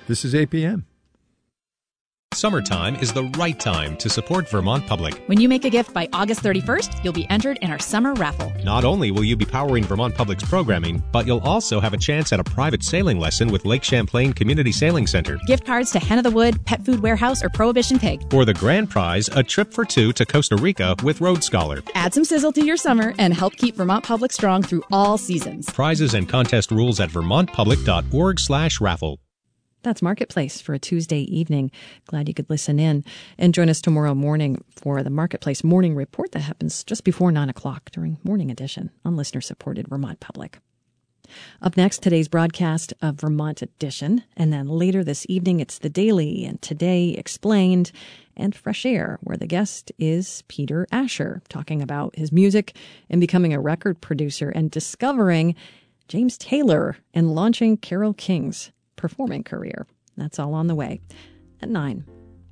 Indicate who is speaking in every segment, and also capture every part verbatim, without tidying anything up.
Speaker 1: This is A P M.
Speaker 2: Summertime is the right time to support Vermont Public.
Speaker 3: When you make a gift by August thirty-first, you'll be entered in our summer raffle.
Speaker 2: Not only will you be powering Vermont Public's programming, but you'll also have a chance at a private sailing lesson with Lake Champlain Community Sailing Center.
Speaker 3: Gift cards to Hen of the Wood, Pet Food Warehouse, or Prohibition Pig.
Speaker 2: For the grand prize, a trip for two to Costa Rica with Road Scholar.
Speaker 3: Add some sizzle to your summer and help keep Vermont Public strong through all seasons.
Speaker 2: Prizes and contest rules at vermontpublic.org slash raffle.
Speaker 4: That's Marketplace for a Tuesday evening. Glad you could listen in and join us tomorrow morning for the Marketplace Morning Report that happens just before nine o'clock during Morning Edition on listener-supported Vermont Public. Up next, today's broadcast of Vermont Edition, and then later this evening, it's The Daily and Today Explained and Fresh Air, where the guest is Peter Asher, talking about his music and becoming a record producer and discovering James Taylor and launching Carole King's performing career. That's all on the way at nine.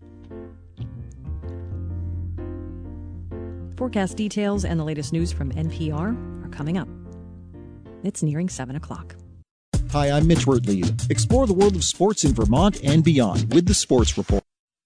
Speaker 4: Forecast details and the latest news from N P R are coming up. It's nearing seven o'clock.
Speaker 5: Hi, I'm Mitch Wertlieb. Explore the world of sports in Vermont and beyond with the Sports Report.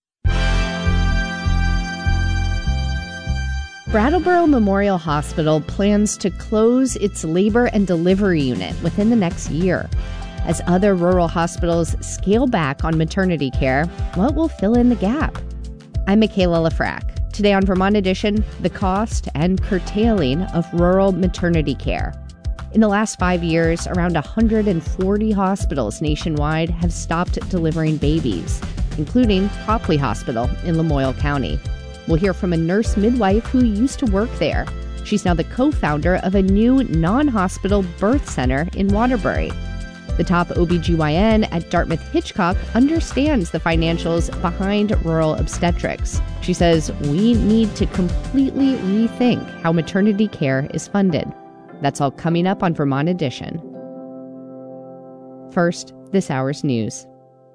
Speaker 6: Brattleboro Memorial Hospital plans to close its labor and delivery unit within the next year. As other rural hospitals scale back on maternity care, what will fill in the gap? I'm Michaela Lafrac. Today on Vermont Edition, the cost and curtailing of rural maternity care. In the last five years, around one hundred forty hospitals nationwide have stopped delivering babies, including Copley Hospital in Lamoille County. We'll hear from a nurse midwife who used to work there. She's now the co-founder of a new non-hospital birth center in Waterbury. The top O B G Y N at Dartmouth-Hitchcock understands the financials behind rural obstetrics. She says we need to completely rethink how maternity care is funded. That's all coming up on Vermont Edition. First, this hour's news.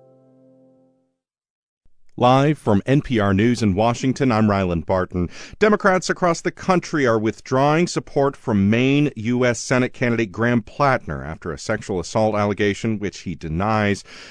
Speaker 7: Live from N P R News in Washington, I'm Ryland Barton. Democrats across the country are withdrawing support from Maine U S Senate candidate Graham Plattner after a sexual assault allegation which he denies.